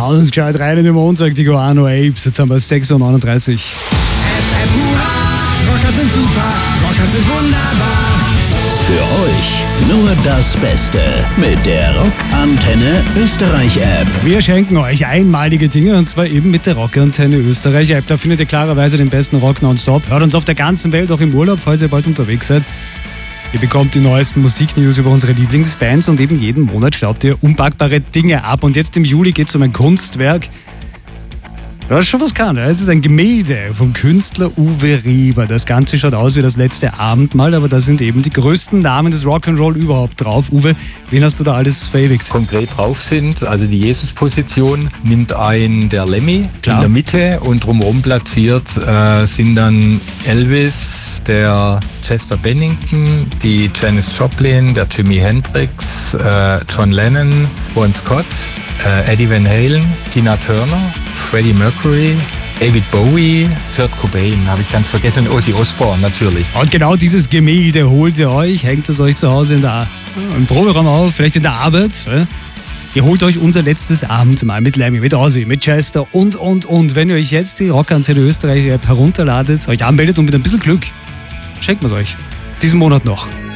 Hauen uns gescheit rein in den Montag, die Guano Apes. Jetzt haben wir 6:39 Uhr. Rocker sind super, Rocker sind wunderbar. Für euch nur das Beste mit der Rockantenne Österreich App. Wir schenken euch einmalige Dinge und zwar eben mit der Rockantenne Österreich App. Da findet ihr klarerweise den besten Rock nonstop. Hört uns auf der ganzen Welt, auch im Urlaub, falls ihr bald unterwegs seid. Ihr bekommt die neuesten Musiknews über unsere Lieblingsbands und eben jeden Monat staubt ihr unpackbare Dinge ab. Und jetzt im Juli geht es um ein Kunstwerk. Das ist schon was kann. Es ist ein Gemälde vom Künstler Uwe Rieber. Das Ganze schaut aus wie das letzte Abendmahl, aber da sind eben die größten Namen des Rock'n'Roll überhaupt drauf. Uwe, wen hast du da alles verewigt? Konkret drauf sind, also die Jesus-Position nimmt ein der Lemmy Klar. in der Mitte und drumherum platziert sind dann Elvis, der Chester Bennington, die Janis Joplin, der Jimi Hendrix, John Lennon, Bon Scott, Eddie Van Halen, Tina Turner, Freddie Mercury, David Bowie, Kurt Cobain, habe ich ganz vergessen, Ozzy Osbourne natürlich. Und genau dieses Gemälde holt ihr euch, hängt es euch zu Hause im Proberaum auf, vielleicht in der Arbeit. Ihr holt euch unser letztes Abendmahl mit Lemmy, mit Ozzy, mit Chester und. Wenn ihr euch jetzt die Rockantenne Österreich App herunterladet, euch anmeldet und mit ein bisschen Glück, schenkt wir es euch. Diesen Monat noch.